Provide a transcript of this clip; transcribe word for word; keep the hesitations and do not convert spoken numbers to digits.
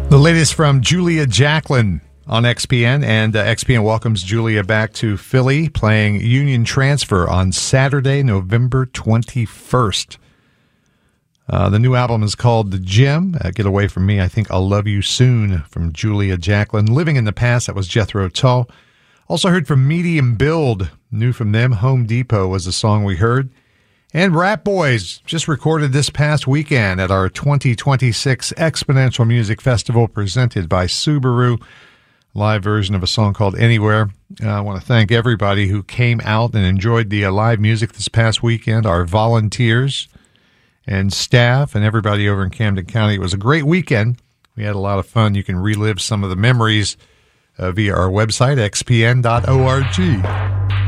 The latest from Julia Jacklin on X P N, and uh, X P N welcomes Julia back to Philly, playing Union Transfer on Saturday, November twenty-first. Uh, the new album is called The Gym. Uh, Get Away From Me, I Think I'll Love You Soon, from Julia Jacklin. Living in the Past, that was Jethro Tull. Also heard from Medium Build. New from them, Home Depot was the song we heard. And Rat Boys just recorded this past weekend at our twenty twenty-six Exponential Music Festival presented by Subaru. Live version of a song called Anywhere. Uh, I want to thank everybody who came out and enjoyed the uh, live music this past weekend, our volunteers and staff and everybody over in Camden County. It was a great weekend. We had a lot of fun. You can relive some of the memories uh, via our website, x p n dot org.